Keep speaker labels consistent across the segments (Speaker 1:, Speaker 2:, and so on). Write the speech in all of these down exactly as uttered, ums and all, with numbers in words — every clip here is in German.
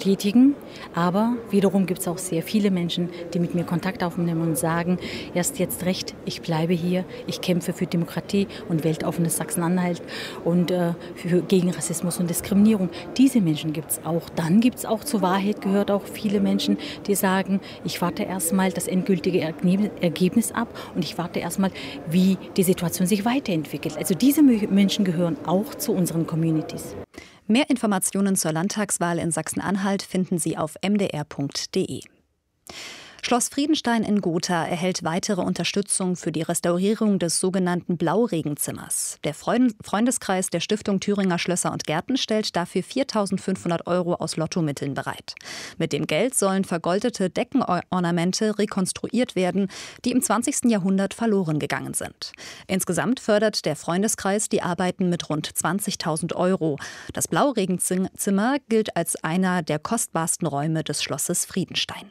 Speaker 1: bestätigen. Aber wiederum gibt es auch sehr viele Menschen, die mit mir Kontakt aufnehmen und sagen, erst jetzt recht, ich bleibe hier, ich kämpfe für Demokratie und weltoffenes Sachsen-Anhalt und äh, für, gegen Rassismus und Diskriminierung. Diese Menschen gibt es auch. Dann gibt es auch, zur Wahrheit gehört auch viele Menschen, die sagen, ich warte erstmal das endgültige Ergebnis ab und ich warte erstmal, wie die Situation sich weiterentwickelt. Also diese Menschen gehören auch zu unseren Communities.
Speaker 2: Mehr Informationen zur Landtagswahl in Sachsen-Anhalt finden Sie auf m d r punkt d e. Schloss Friedenstein in Gotha erhält weitere Unterstützung für die Restaurierung des sogenannten Blauregenzimmers. Der Freundeskreis der Stiftung Thüringer Schlösser und Gärten stellt dafür viertausendfünfhundert Euro aus Lottomitteln bereit. Mit dem Geld sollen vergoldete Deckenornamente rekonstruiert werden, die im zwanzigsten Jahrhundert verloren gegangen sind. Insgesamt fördert der Freundeskreis die Arbeiten mit rund zwanzigtausend Euro. Das Blauregenzimmer gilt als einer der kostbarsten Räume des Schlosses Friedenstein.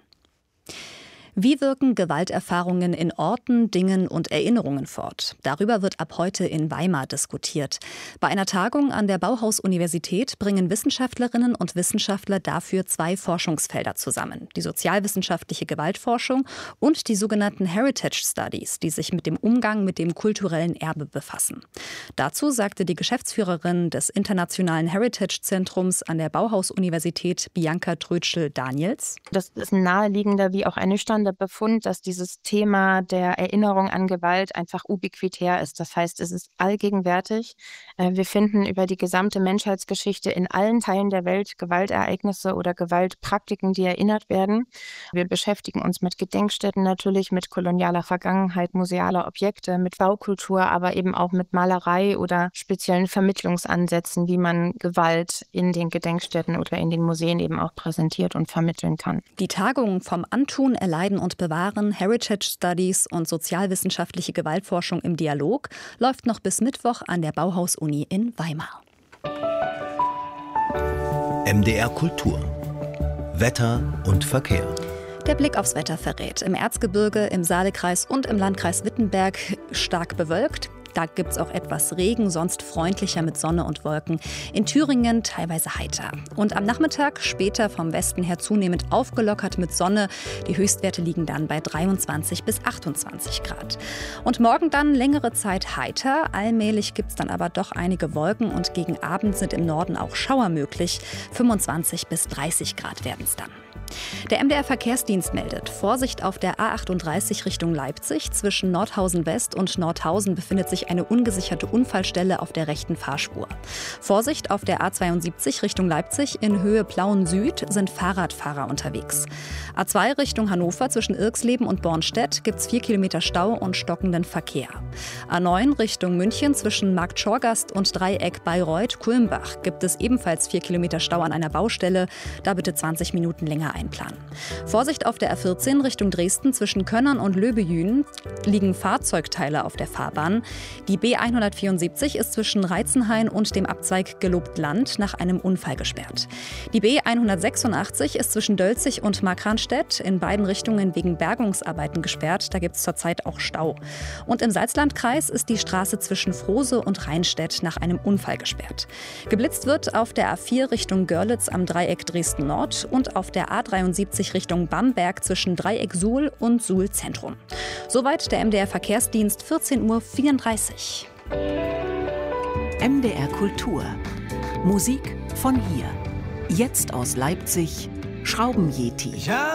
Speaker 2: Wie wirken Gewalterfahrungen in Orten, Dingen und Erinnerungen fort? Darüber wird ab heute in Weimar diskutiert. Bei einer Tagung an der Bauhaus-Universität bringen Wissenschaftlerinnen und Wissenschaftler dafür zwei Forschungsfelder zusammen. Die sozialwissenschaftliche Gewaltforschung und die sogenannten Heritage Studies, die sich mit dem Umgang mit dem kulturellen Erbe befassen. Dazu sagte die Geschäftsführerin des Internationalen Heritage-Zentrums an der Bauhaus-Universität, Bianca Trötschel-Daniels.
Speaker 3: Das ist ein naheliegender wie auch ein nüchterner Befund, dass dieses Thema der Erinnerung an Gewalt einfach ubiquitär ist. Das heißt, es ist allgegenwärtig. Wir finden über die gesamte Menschheitsgeschichte in allen Teilen der Welt Gewaltereignisse oder Gewaltpraktiken, die erinnert werden. Wir beschäftigen uns mit Gedenkstätten natürlich, mit kolonialer Vergangenheit, musealer Objekte, mit Baukultur, aber eben auch mit Malerei oder speziellen Vermittlungsansätzen, wie man Gewalt in den Gedenkstätten oder in den Museen eben auch präsentiert und vermitteln kann.
Speaker 2: Die Tagung vom Antun, Erleiden und Bewahren, Heritage Studies und sozialwissenschaftliche Gewaltforschung im Dialog läuft noch bis Mittwoch an der Bauhaus-Uni in Weimar.
Speaker 4: M D R Kultur. Wetter und Verkehr.
Speaker 2: Der Blick aufs Wetter verrät: Im Erzgebirge, im Saalekreis und im Landkreis Wittenberg stark bewölkt. Da gibt es auch etwas Regen, sonst freundlicher mit Sonne und Wolken. In Thüringen teilweise heiter. Und am Nachmittag später vom Westen her zunehmend aufgelockert mit Sonne. Die Höchstwerte liegen dann bei dreiundzwanzig bis achtundzwanzig Grad. Und morgen dann längere Zeit heiter. Allmählich gibt es dann aber doch einige Wolken und gegen Abend sind im Norden auch Schauer möglich. fünfundzwanzig bis dreißig Grad werden es dann. Der M D R-Verkehrsdienst meldet: Vorsicht auf der A achtunddreißig Richtung Leipzig. Zwischen Nordhausen West und Nordhausen befindet sich eine ungesicherte Unfallstelle auf der rechten Fahrspur. Vorsicht auf der A zweiundsiebzig Richtung Leipzig. In Höhe Plauen Süd sind Fahrradfahrer unterwegs. A zwei Richtung Hannover zwischen Irxleben und Bornstedt gibt es vier Kilometer Stau und stockenden Verkehr. A neun Richtung München zwischen Markt Schorgast und Dreieck Bayreuth-Kulmbach gibt es ebenfalls vier Kilometer Stau an einer Baustelle. Da bitte zwanzig Minuten länger einplanen. Vorsicht auf der A vierzehn Richtung Dresden zwischen Könnern und Löbejün liegen Fahrzeugteile auf der Fahrbahn. Die B hundertvierundsiebzig ist zwischen Reizenhain und dem Abzweig Gelobtland nach einem Unfall gesperrt. Die B hundertsechsundachtzig ist zwischen Dölzig und Markranstädt in beiden Richtungen wegen Bergungsarbeiten gesperrt. Da gibt es zurzeit auch Stau. Und im Salzlandkreis ist die Straße zwischen Frose und Rheinstedt nach einem Unfall gesperrt. Geblitzt wird auf der A vier Richtung Görlitz am Dreieck Dresden Nord und auf der A dreiundsiebzig Richtung Bamberg zwischen Dreieck Suhl und Suhl Zentrum. Soweit der M D R-Verkehrsdienst, vierzehn Uhr vierunddreißig.
Speaker 5: M D R Kultur. Musik von hier. Jetzt aus Leipzig, Schrauben-Yeti.